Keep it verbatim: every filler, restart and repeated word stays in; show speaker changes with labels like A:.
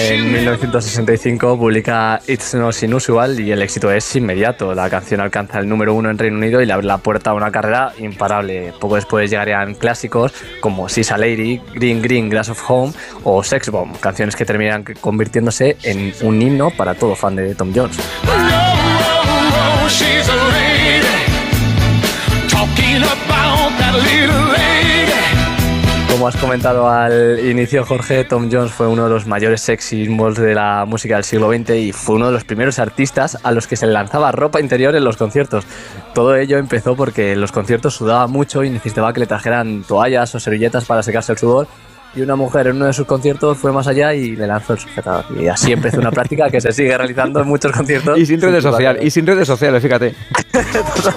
A: En mil novecientos sesenta y cinco publica It's Not Unusual y el éxito es inmediato. La canción alcanza el número uno en Reino Unido y le abre la puerta a una carrera imparable. Poco después llegarían clásicos como She's a Lady, Green Green Glass of Home o Sex Bomb, canciones que terminan convirtiéndose en un himno para todo fan de Tom Jones. Como has comentado al inicio, Jorge, Tom Jones fue uno de los mayores sex symbols de la música del siglo veinte y fue uno de los primeros artistas a los que se le lanzaba ropa interior en los conciertos. Todo ello empezó porque en los conciertos sudaba mucho y necesitaba que le trajeran toallas o servilletas para secarse el sudor. Y una mujer en uno de sus conciertos fue más allá y le lanzó el sujetador. Y así empezó una práctica que se sigue realizando en muchos conciertos.
B: Y sin redes sociales, y sin redes sociales, fíjate.